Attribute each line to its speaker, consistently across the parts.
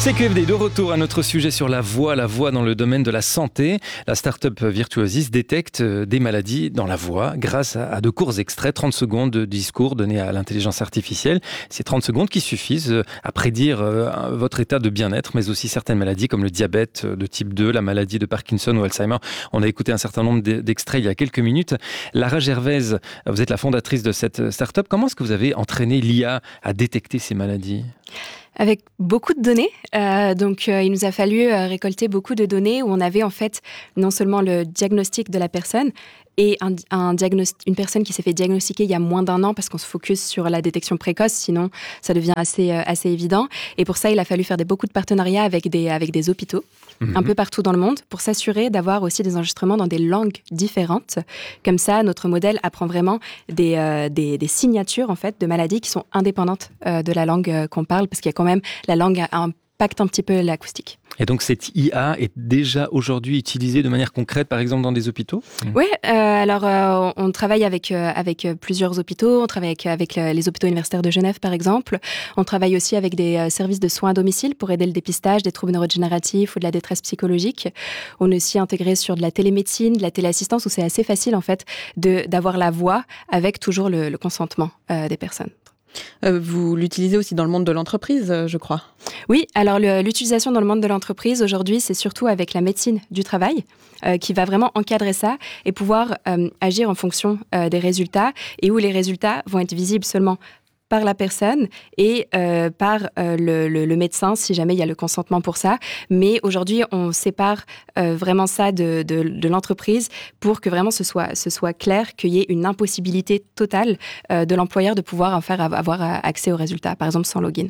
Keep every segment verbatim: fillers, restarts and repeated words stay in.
Speaker 1: C Q F D de retour à notre sujet sur la voix, la voix dans le domaine de la santé. La start-up Virtuosis détecte des maladies dans la voix grâce à de courts extraits, trente secondes de discours donnés à l'intelligence artificielle. Ces trente secondes qui suffisent à prédire votre état de bien-être, mais aussi certaines maladies comme le diabète de type deux, la maladie de Parkinson ou Alzheimer. On a écouté un certain nombre d'extraits il y a quelques minutes. Lara Gervaise, vous êtes la fondatrice de cette start-up. Comment est-ce que vous avez entraîné l'I A à détecter ces maladies ?
Speaker 2: Avec beaucoup de données. Euh, donc, euh, il nous a fallu euh, récolter beaucoup de données où on avait en fait non seulement le diagnostic de la personne et un, un diagnosti- une personne qui s'est fait diagnostiquer il y a moins d'un an parce qu'on se focus sur la détection précoce, sinon ça devient assez, euh, assez évident. Et pour ça, il a fallu faire des, beaucoup de partenariats avec des, avec des hôpitaux, mmh. un peu partout dans le monde, pour s'assurer d'avoir aussi des enregistrements dans des langues différentes. Comme ça, notre modèle apprend vraiment des, euh, des, des signatures en fait, de maladies qui sont indépendantes euh, de la langue euh, qu'on parle, parce qu'il y a quand même, la langue impacte un petit peu l'acoustique.
Speaker 1: Et donc, cette I A est déjà aujourd'hui utilisée de manière concrète, par exemple, dans des hôpitaux ?
Speaker 2: Oui, euh, alors euh, on travaille avec, euh, avec plusieurs hôpitaux. On travaille avec, avec les hôpitaux universitaires de Genève, par exemple. On travaille aussi avec des euh, services de soins à domicile pour aider le dépistage des troubles neurodégénératifs ou de la détresse psychologique. On est aussi intégré sur de la télémédecine, de la téléassistance, où c'est assez facile, en fait, de, d'avoir la voix avec toujours le, le consentement euh, des personnes.
Speaker 3: Euh, vous l'utilisez aussi dans le monde de l'entreprise, euh, je crois.
Speaker 2: Oui, alors le, l'utilisation dans le monde de l'entreprise, aujourd'hui, c'est surtout avec la médecine du travail euh, qui va vraiment encadrer ça et pouvoir euh, agir en fonction euh, des résultats et où les résultats vont être visibles seulement par la personne et euh, par euh, le, le, le médecin, si jamais il y a le consentement pour ça. Mais aujourd'hui, on sépare euh, vraiment ça de, de, de l'entreprise pour que vraiment ce soit, ce soit clair qu'il y ait une impossibilité totale euh, de l'employeur de pouvoir en faire avoir accès aux résultats, par exemple sans login.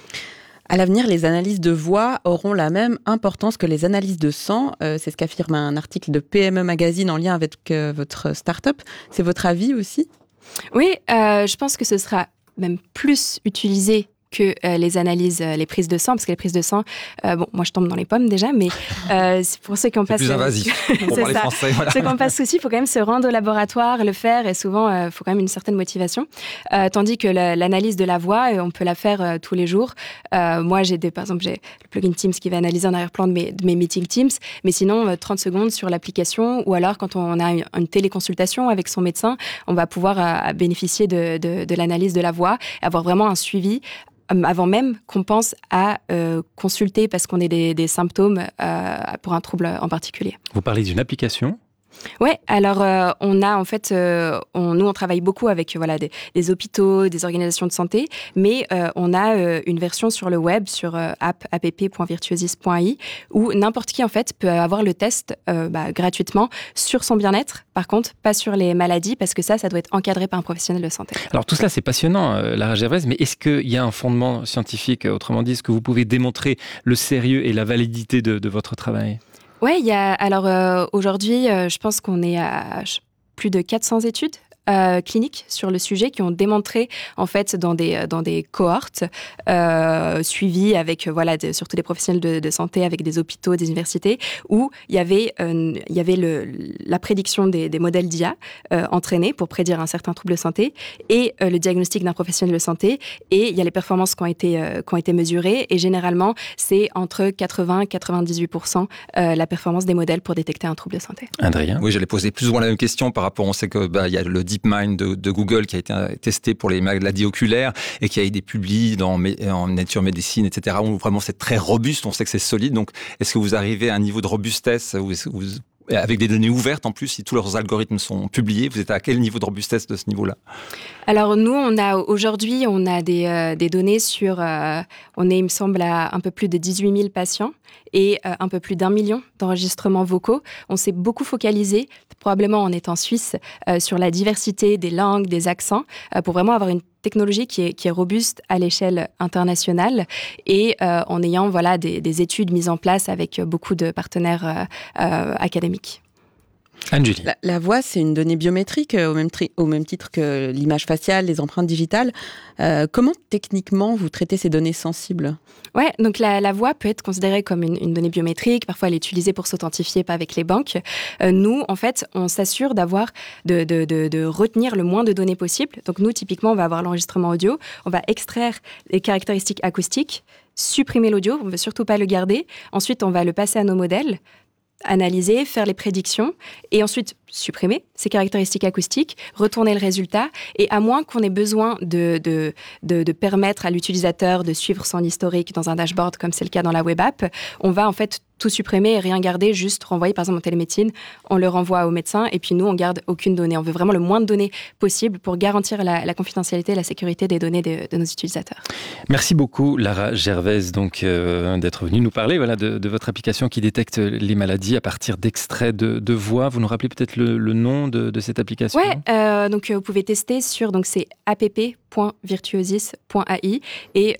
Speaker 3: À l'avenir, les analyses de voix auront la même importance que les analyses de sang. Euh, c'est ce qu'affirme un article de P M E Magazine en lien avec euh, votre start-up. C'est votre avis aussi ?
Speaker 2: Oui, euh, je pense que ce sera même plus utilisé que euh, les analyses, euh, les prises de sang, parce que les prises de sang, euh, bon, moi je tombe dans les pommes déjà, mais euh, c'est pour ceux qui en passent...
Speaker 4: C'est plus invasif, pour parler
Speaker 2: ça.
Speaker 4: français. Voilà.
Speaker 2: Ceux qui en passent aussi, il faut quand même se rendre au laboratoire, le faire, et souvent, il euh, faut quand même une certaine motivation. Euh, tandis que la, l'analyse de la voix, on peut la faire euh, tous les jours. Euh, moi, j'ai des, par exemple, j'ai le plugin Teams qui va analyser en arrière-plan de mes, de mes meetings Teams, mais sinon, euh, trente secondes sur l'application, ou alors quand on a une, une téléconsultation avec son médecin, on va pouvoir euh, bénéficier de, de, de l'analyse de la voix, avoir vraiment un suivi avant même qu'on pense à euh, consulter parce qu'on ait des, des symptômes euh, pour un trouble en particulier.
Speaker 1: Vous parlez d'une application ?
Speaker 2: Ouais, alors euh, on a en fait, euh, on, nous on travaille beaucoup avec voilà des, des hôpitaux, des organisations de santé, mais euh, on a euh, une version sur le web, sur euh, app app point virtuosis point i, où n'importe qui en fait peut avoir le test euh, bah, gratuitement sur son bien-être. Par contre, pas sur les maladies, parce que ça, ça doit être encadré par un professionnel de santé.
Speaker 1: Alors tout cela, c'est passionnant, euh, Lara Gervaise, mais est-ce qu'il y a un fondement scientifique, autrement dit, est-ce que vous pouvez démontrer le sérieux et la validité de, de votre travail ?
Speaker 2: Oui, il y a, alors euh, aujourd'hui, euh, je pense qu'on est à plus de quatre cents études euh, cliniques sur le sujet qui ont démontré, en fait, dans des, dans des cohortes euh, suivies avec, voilà, de, surtout des professionnels de, de santé, avec des hôpitaux, des universités, où il y avait, euh, il y avait le, la prédiction des, des modèles d'I A euh, entraînés pour prédire un certain trouble de santé et euh, le diagnostic d'un professionnel de santé. Et il y a les performances qui ont été, euh, qui ont été mesurées. Et généralement, c'est entre quatre-vingts et quatre-vingt-dix-huit pour cent euh, la performance des modèles pour détecter un trouble de santé.
Speaker 1: Adrien ?
Speaker 4: Oui, j'allais poser plus ou moins la même question par rapport, on sait que bah, y a le DeepMind de, de Google qui a été testé pour les maladies oculaires et qui a été publié dans, en Nature Medicine, et cetera, où vraiment c'est très robuste, on sait que c'est solide. Donc, est-ce que vous arrivez à un niveau de robustesse où, où, avec des données ouvertes en plus, si tous leurs algorithmes sont publiés, vous êtes à quel niveau de robustesse de ce niveau-là ?
Speaker 2: Alors nous, on a aujourd'hui, on a des, euh, des données sur, euh, on est, il me semble, à un peu plus de dix-huit mille patients et euh, un peu plus d'un million d'enregistrements vocaux. On s'est beaucoup focalisé, probablement en étant suisse, euh, sur la diversité des langues, des accents, euh, pour vraiment avoir une technologie qui est, qui est robuste à l'échelle internationale et euh, en ayant voilà, des, des études mises en place avec beaucoup de partenaires euh, euh, académiques.
Speaker 1: Anjuli.
Speaker 3: La, la voix, c'est une donnée biométrique euh, au, même tri- au même titre que l'image faciale, les empreintes digitales. Euh, comment techniquement vous traitez ces données sensibles ?
Speaker 2: Ouais, donc la, la voix peut être considérée comme une, une donnée biométrique. Parfois, elle est utilisée pour s'authentifier, pas avec les banques. Euh, nous, en fait, on s'assure d'avoir, de, de, de, de retenir le moins de données possible. Donc nous, typiquement, on va avoir l'enregistrement audio. On va extraire les caractéristiques acoustiques supprimer l'audio, on ne veut surtout pas le garder. Ensuite, on va le passer à nos modèles, analyser, faire les prédictions et ensuite supprimer ces caractéristiques acoustiques, retourner le résultat et à moins qu'on ait besoin de, de, de, de permettre à l'utilisateur de suivre son historique dans un dashboard comme c'est le cas dans la web app, on va en fait tout supprimer et rien garder, juste renvoyer par exemple en télémédecine, on le renvoie au médecin et puis nous on garde aucune donnée. On veut vraiment le moins de données possible pour garantir la, la confidentialité et la sécurité des données de, de nos utilisateurs.
Speaker 1: Merci beaucoup Lara Gervaise donc, euh, d'être venue nous parler voilà, de, de votre application qui détecte les maladies à partir d'extraits de, de voix. Vous nous rappelez peut-être le, le nom de, de cette application ?
Speaker 2: Oui, euh, donc euh, vous pouvez tester sur, donc c'est app point virtuosis point a i et